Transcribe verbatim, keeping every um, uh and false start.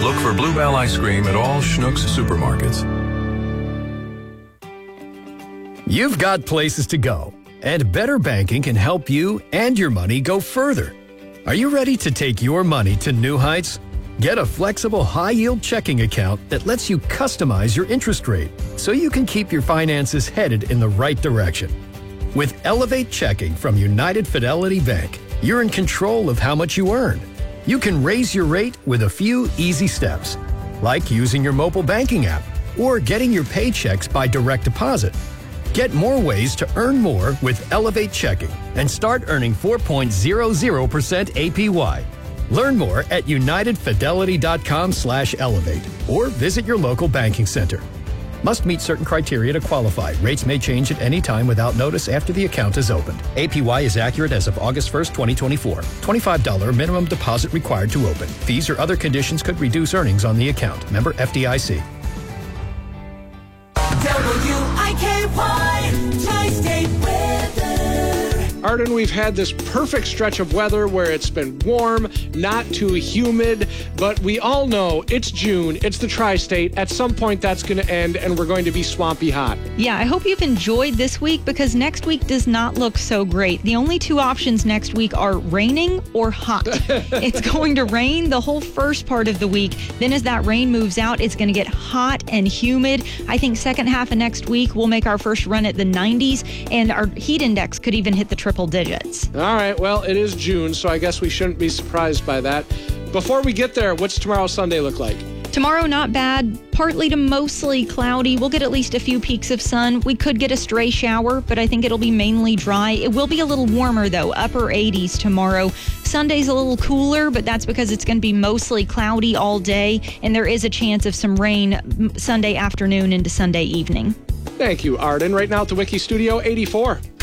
Look for Bluebell ice cream at all Schnucks supermarkets. You've got places to go, and Better Banking can help you and your money go further. Are you ready to take your money to new heights? Get a flexible, high-yield checking account that lets you customize your interest rate so you can keep your finances headed in the right direction. With Elevate Checking from United Fidelity Bank, you're in control of how much you earn. You can raise your rate with a few easy steps, like using your mobile banking app or getting your paychecks by direct deposit. Get more ways to earn more with Elevate Checking and start earning four point zero zero percent A P Y. Learn more at unitedfidelity.com slash elevate or visit your local banking center. Must meet certain criteria to qualify. Rates may change at any time without notice after the account is opened. A P Y is accurate as of August first, twenty twenty-four. twenty-five dollars minimum deposit required to open. Fees or other conditions could reduce earnings on the account. Member F D I C. W I K Y Tri-State Weather. Arden, we've had this perfect stretch of weather where it's been warm, not too humid, but we all know it's June, it's the Tri-State. At some point that's going to end and we're going to be swampy hot. Yeah, I hope you've enjoyed this week because next week does not look so great. The only two options next week are raining or hot. It's going to rain the whole first part of the week. Then as that rain moves out, it's going to get hot and humid. I think second half of next week we'll make our first run at the nineties and our heat index could even hit the triple digits. All right, well, it is June, so I guess we shouldn't be surprised by that. Before we get there, what's tomorrow Sunday look like? Tomorrow, not bad. Partly to mostly cloudy. We'll get at least a few peaks of sun. We could get a stray shower, but I think it'll be mainly dry. It will be a little warmer, though, upper eighties tomorrow. Sunday's a little cooler, but that's because it's going to be mostly cloudy all day, and there is a chance of some rain Sunday afternoon into Sunday evening. Thank you, Arden. Right now at the Wiki Studio, eighty-four.